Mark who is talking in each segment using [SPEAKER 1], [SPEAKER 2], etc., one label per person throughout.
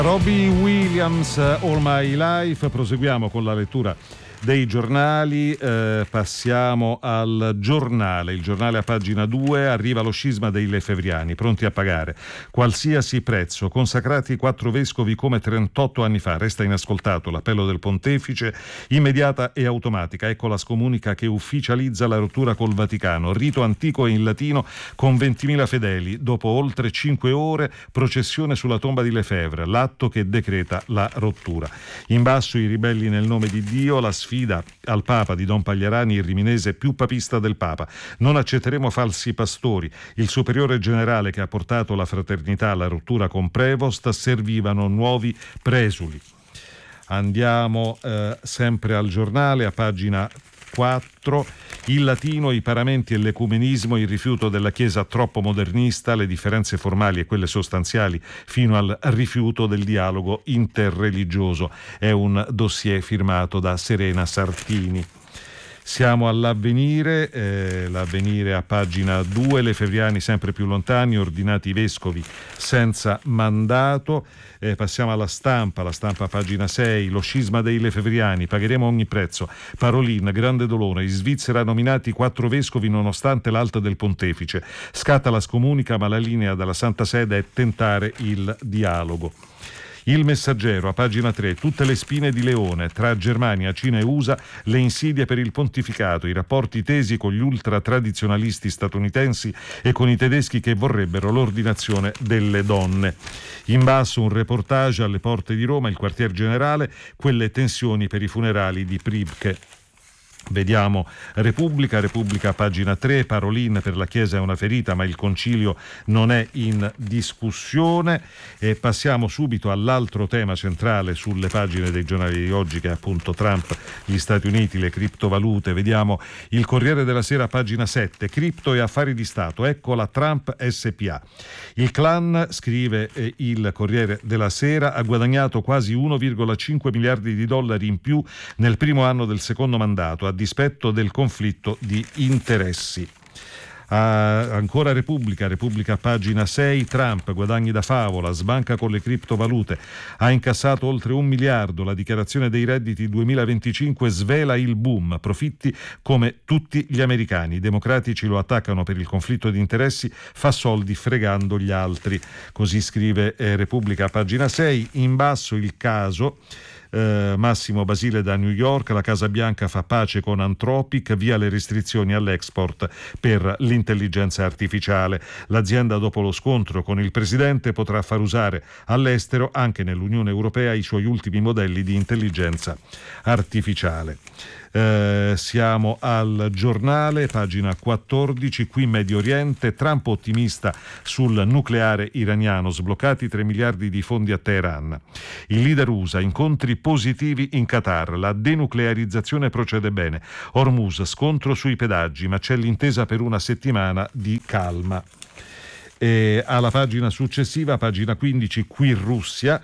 [SPEAKER 1] Robbie Williams, All My Life. Proseguiamo con la lettura dei giornali, passiamo al giornale. Il giornale a pagina 2: arriva lo scisma dei lefebvriani, pronti a pagare qualsiasi prezzo, consacrati 4 vescovi come 38 anni fa. Resta inascoltato l'appello del pontefice, immediata e automatica. Ecco la scomunica che ufficializza la rottura col Vaticano, rito antico e in latino con 20.000 fedeli. Dopo oltre 5 ore, processione sulla tomba di Lefebvre, l'atto che decreta la rottura. In basso i ribelli nel nome di Dio, la sfida al Papa di Don Pagliarani, il riminese più papista del Papa. Non accetteremo falsi pastori. Il superiore generale che ha portato la fraternità alla rottura con Prevost: servivano nuovi presuli. Andiamo sempre al giornale a pagina 4. Il latino, i paramenti e l'ecumenismo, il rifiuto della Chiesa troppo modernista, le differenze formali e quelle sostanziali fino al rifiuto del dialogo interreligioso. È un dossier firmato da Serena Sartini. Siamo all'Avvenire, l'Avvenire a pagina 2, lefebvriani sempre più lontani, ordinati i vescovi senza mandato. Passiamo alla Stampa a pagina 6, lo scisma dei lefebvriani, pagheremo ogni prezzo. Parolin, grande dolore, in Svizzera nominati 4 vescovi nonostante l'alta del pontefice. Scatta la scomunica, ma la linea della Santa Sede è tentare il dialogo. Il Messaggero a pagina 3, tutte le spine di leone, tra Germania, Cina e USA, le insidie per il pontificato, i rapporti tesi con gli ultratradizionalisti statunitensi e con i tedeschi che vorrebbero l'ordinazione delle donne. In basso un reportage alle porte di Roma, il quartier generale, quelle tensioni per i funerali di Pribke. Vediamo Repubblica a pagina 3, Parolin, per la Chiesa è una ferita ma il concilio non è in discussione. E passiamo subito all'altro tema centrale sulle pagine dei giornali di oggi, che è appunto Trump, gli Stati Uniti, le criptovalute. Vediamo il Corriere della Sera, pagina 7, cripto e affari di Stato, ecco la Trump SPA. Il clan, scrive il Corriere della Sera, ha guadagnato quasi 1,5 miliardi di dollari in più nel primo anno del secondo mandato, a dispetto del conflitto di interessi. Ancora Repubblica pagina 6, Trump, guadagni da favola, sbanca con le criptovalute, ha incassato oltre 1 miliardo, la dichiarazione dei redditi 2025 svela il boom, profitti come tutti gli americani, i democratici lo attaccano per il conflitto di interessi, fa soldi fregando gli altri, così scrive Repubblica pagina 6. In basso il caso Massimo Basile da New York, la Casa Bianca fa pace con Anthropic, via le restrizioni all'export per l'intelligenza artificiale. L'azienda, dopo lo scontro con il presidente, potrà far usare all'estero, anche nell'Unione Europea, i suoi ultimi modelli di intelligenza artificiale. Siamo al Giornale, pagina 14, qui Medio Oriente, Trump ottimista sul nucleare iraniano, sbloccati 3 miliardi di fondi a Teheran. Il leader USA, incontri positivi in Qatar, la denuclearizzazione procede bene. Hormuz, scontro sui pedaggi, ma c'è l'intesa per una settimana di calma. E alla pagina successiva, pagina 15, qui Russia,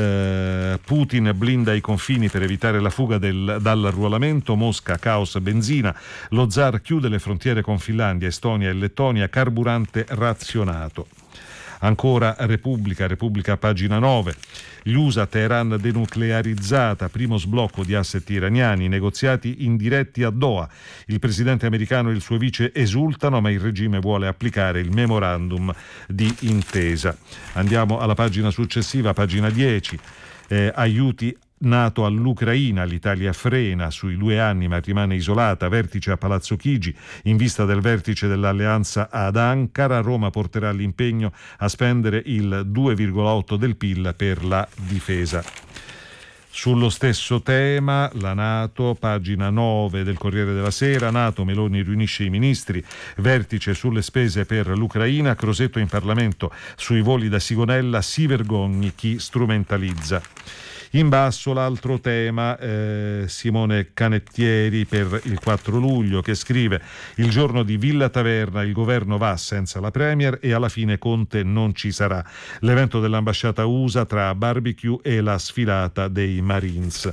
[SPEAKER 1] Putin blinda i confini per evitare la fuga dall'arruolamento, Mosca, caos benzina, lo zar chiude le frontiere con Finlandia, Estonia e Lettonia, carburante razionato. Ancora Repubblica pagina 9, gli USA, Teheran denuclearizzata, primo sblocco di asset iraniani, negoziati indiretti a Doha, il presidente americano e il suo vice esultano ma il regime vuole applicare il memorandum di intesa. Andiamo alla pagina successiva, pagina 10, aiuti NATO all'Ucraina, l'Italia frena sui 2 anni ma rimane isolata, vertice a Palazzo Chigi, in vista del vertice dell'alleanza ad Ankara, Roma porterà l'impegno a spendere il 2,8 del PIL per la difesa. Sullo stesso tema, la NATO, pagina 9 del Corriere della Sera, NATO, Meloni riunisce i ministri, vertice sulle spese per l'Ucraina, Crosetto in Parlamento sui voli da Sigonella, si vergogni chi strumentalizza. In basso l'altro tema, Simone Canettieri per il 4 luglio, che scrive: il giorno di Villa Taverna il governo va senza la Premier e alla fine Conte non ci sarà. L'evento dell'ambasciata USA tra barbecue e la sfilata dei Marines.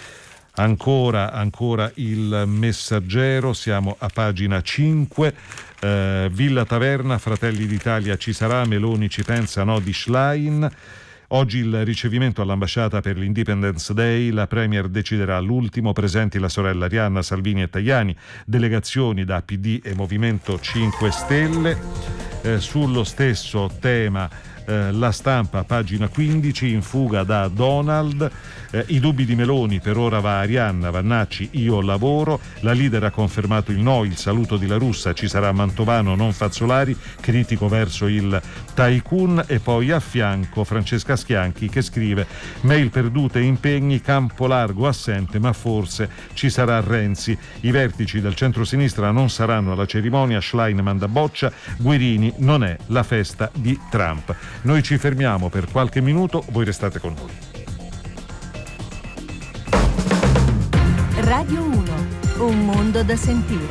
[SPEAKER 1] Ancora il Messaggero, siamo a pagina 5, Villa Taverna, Fratelli d'Italia ci sarà, Meloni ci pensa, no di Schlein. Oggi il ricevimento all'ambasciata per l'Independence Day, la Premier deciderà all'ultimo, presenti la sorella Arianna, Salvini e Tajani, delegazioni da PD e Movimento 5 Stelle. Sullo stesso tema La Stampa, pagina 15, in fuga da Donald, i dubbi di Meloni, per ora va Arianna, Vannacci, io lavoro, la leader ha confermato il no, il saluto di La Russa, ci sarà Mantovano, non Fazzolari, critico verso il tycoon, e poi a fianco Francesca Schianchi che scrive mail perdute, impegni, campo largo assente, ma forse ci sarà Renzi, i vertici del centro-sinistra non saranno alla cerimonia, Schlein manda boccia, Guerini, non è la festa di Trump. Noi ci fermiamo per qualche minuto, voi restate con noi.
[SPEAKER 2] Radio 1, un mondo da sentire.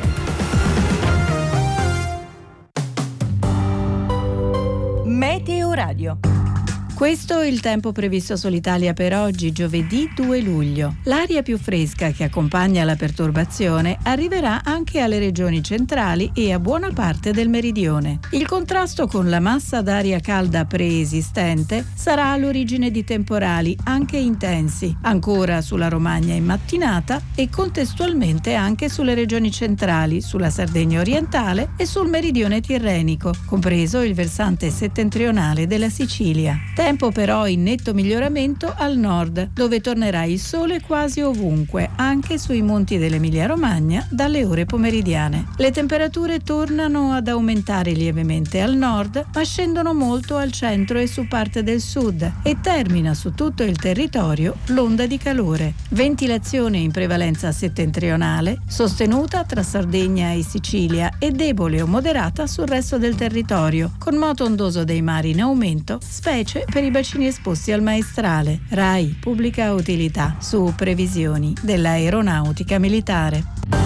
[SPEAKER 2] Meteo Radio.
[SPEAKER 3] Questo è il tempo previsto sull'Italia per oggi, giovedì 2 luglio. L'aria più fresca che accompagna la perturbazione arriverà anche alle regioni centrali e a buona parte del meridione. Il contrasto con la massa d'aria calda preesistente sarà all'origine di temporali anche intensi, ancora sulla Romagna in mattinata e contestualmente anche sulle regioni centrali, sulla Sardegna orientale e sul meridione tirrenico, compreso il versante settentrionale della Sicilia. Tempo però in netto miglioramento al nord, dove tornerà il sole quasi ovunque, anche sui monti dell'Emilia-Romagna dalle ore pomeridiane. Le temperature tornano ad aumentare lievemente al nord, ma scendono molto al centro e su parte del sud, e termina su tutto il territorio l'onda di calore. Ventilazione in prevalenza settentrionale, sostenuta tra Sardegna e Sicilia e debole o moderata sul resto del territorio, con moto ondoso dei mari in aumento, specie per i bacini esposti al maestrale. RAI Pubblica Utilità, su previsioni dell'aeronautica militare.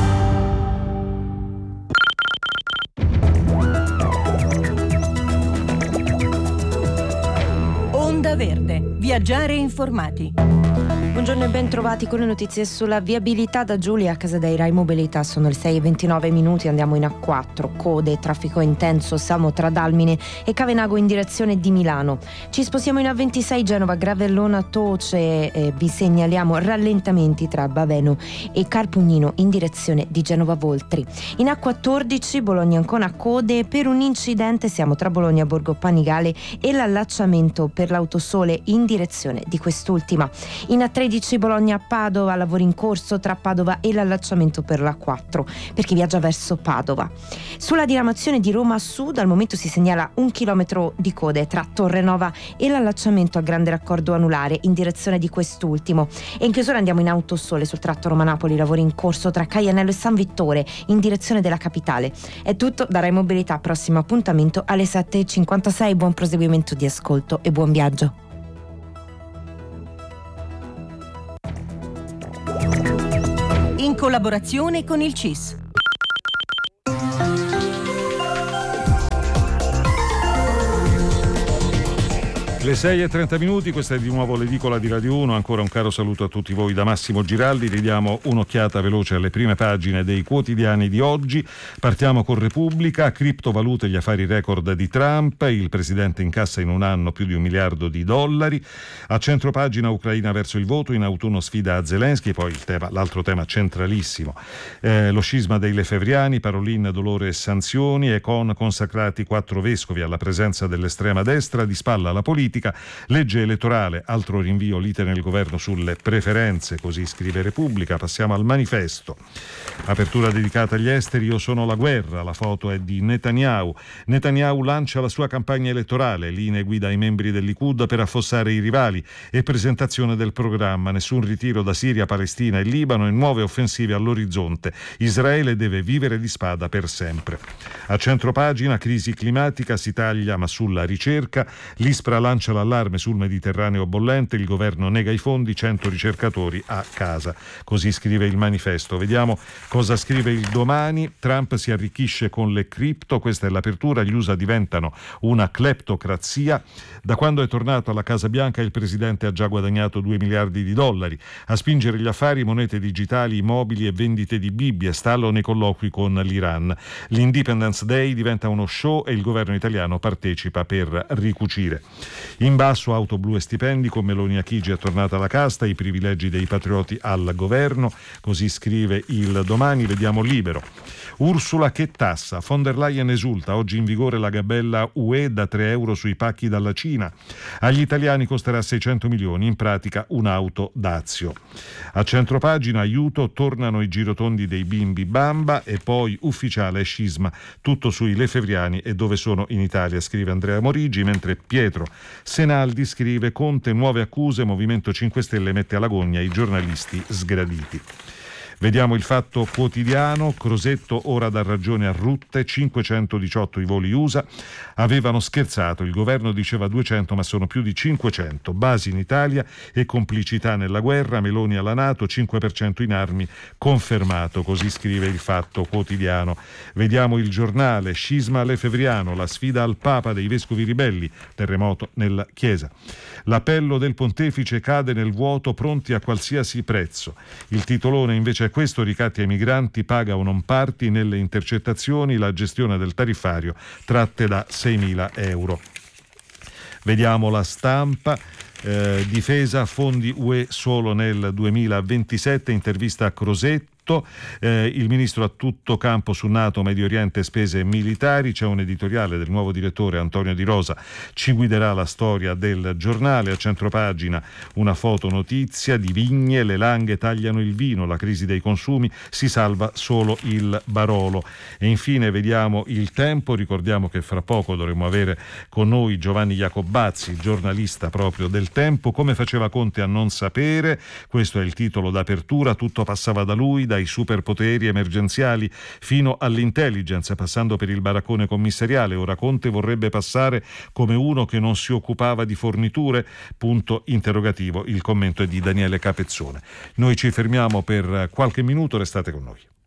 [SPEAKER 2] Onda Verde, viaggiare informati.
[SPEAKER 4] Buongiorno e ben trovati con le notizie sulla viabilità da Giulia a casa dei Rai Mobilità. Sono le 6:29, andiamo in A4, code, traffico intenso, Samo tra Dalmine e Cavenago in direzione di Milano. Ci spostiamo in A26 Genova, Gravellona Toce, vi segnaliamo rallentamenti tra Baveno e Carpugnino in direzione di Genova Voltri. In A14 Bologna Ancona, code per un incidente, siamo tra Bologna Borgo Panigale e l'allacciamento per l'Autosole in direzione di quest'ultima. In A13 Bologna Padova, lavori in corso tra Padova e l'allacciamento per la 4 per chi viaggia verso Padova. Sulla diramazione di Roma Sud al momento si segnala 1 chilometro di code tra Torrenova e l'allacciamento a Grande Raccordo Anulare in direzione di quest'ultimo. E in chiusura andiamo in Autosole sul tratto Roma-Napoli, lavori in corso tra Caianello e San Vittore in direzione della capitale. È tutto da Rai Mobilità, prossimo appuntamento alle 7:56. Buon proseguimento di ascolto e buon viaggio.
[SPEAKER 2] In collaborazione con il CIS.
[SPEAKER 1] Le 6:30, questa è di nuovo l'edicola di Radio 1, ancora un caro saluto a tutti voi da Massimo Giraldi, ridiamo un'occhiata veloce alle prime pagine dei quotidiani di oggi. Partiamo con Repubblica, criptovalute, gli affari record di Trump, il presidente incassa in un anno più di $1 miliardo. A centropagina Ucraina verso il voto, in autunno sfida a Zelensky, poi l'altro tema centralissimo, lo scisma dei lefevriani, Parolin, dolore e sanzioni, Econ consacrati 4 vescovi alla presenza dell'estrema destra, di spalla alla politica, legge elettorale, altro rinvio, lite nel governo sulle preferenze, così scrive Repubblica. Passiamo al Manifesto, apertura dedicata agli esteri, io sono la guerra, la foto è di Netanyahu. Netanyahu lancia la sua campagna elettorale, linee guida ai membri del Likud per affossare i rivali e presentazione del programma, nessun ritiro da Siria, Palestina e Libano e nuove offensive all'orizzonte, Israele deve vivere di spada per sempre. A centropagina, crisi climatica, si taglia ma sulla ricerca, l'ISPRA lancia l'allarme sul Mediterraneo bollente, il governo nega i fondi, 100 ricercatori a casa, così scrive il Manifesto. Vediamo cosa scrive il Domani. Trump si arricchisce con le cripto, questa è l'apertura, gli USA diventano una cleptocrazia, da quando è tornato alla Casa Bianca il presidente ha già guadagnato $2 miliardi, a spingere gli affari monete digitali, immobili e vendite di Bibbie, stallo nei colloqui con l'Iran, l'Independence Day diventa uno show e il governo italiano partecipa per ricucire. In basso auto blu e stipendi, con Meloni a Chigi è tornata la casta, i privilegi dei patrioti al governo, così scrive il Domani. Vediamo Libero. Ursula che tassa, von der Leyen esulta, oggi in vigore la gabella UE da 3 euro sui pacchi dalla Cina. Agli italiani costerà 600 milioni, in pratica un'auto Dazio. A centropagina aiuto, tornano i girotondi dei bimbi Bamba e poi ufficiale scisma, tutto sui Lefevriani e dove sono in Italia, scrive Andrea Morigi, mentre Pietro Senaldi scrive Conte, nuove accuse, Movimento 5 Stelle mette alla gogna i giornalisti sgraditi. Vediamo il Fatto Quotidiano, Crosetto ora dà ragione a Rutte, 518 i voli USA, avevano scherzato, il governo diceva 200 ma sono più di 500, basi in Italia e complicità nella guerra, Meloni alla NATO, 5% in armi, confermato, così scrive il Fatto Quotidiano. Vediamo il Giornale, scisma lefevriano, la sfida al Papa dei vescovi ribelli, terremoto nella Chiesa. L'appello del pontefice cade nel vuoto, pronti a qualsiasi prezzo. Il titolone invece è questo, ricatti ai migranti, paga o non parti, nelle intercettazioni la gestione del tariffario tratte da 6.000 euro. Vediamo La Stampa. Difesa, fondi UE solo nel 2027, intervista a Crosetto. Il ministro a tutto campo su NATO, Medio Oriente e spese militari. C'è un editoriale del nuovo direttore Antonio Di Rosa, ci guiderà la storia del giornale. A centropagina una fotonotizia di vigne, le langhe tagliano il vino, la crisi dei consumi, si salva solo il Barolo. E infine vediamo Il Tempo, ricordiamo che fra poco dovremo avere con noi Giovanni Jacobazzi, giornalista proprio del Tempo. Come faceva Conte a non sapere? Questo è il titolo d'apertura, tutto passava da lui, dai superpoteri emergenziali fino all'intelligence, passando per il baraccone commissariale. Ora Conte vorrebbe passare come uno che non si occupava di forniture? Punto interrogativo. Il commento è di Daniele Capezzone. Noi ci fermiamo per qualche minuto, restate con noi.